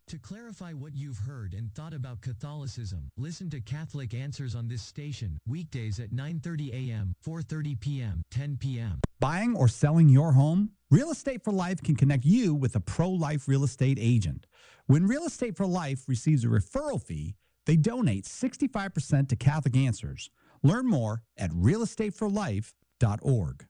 To clarify what you've heard and thought about Catholicism, listen to Catholic Answers on this station, weekdays at 9:30 a.m., 4:30 p.m., 10 p.m. Buying or selling your home? Real Estate for Life can connect you with a pro-life real estate agent. When Real Estate for Life receives a referral fee, they donate 65% to Catholic Answers. Learn more at realestateforlife.org.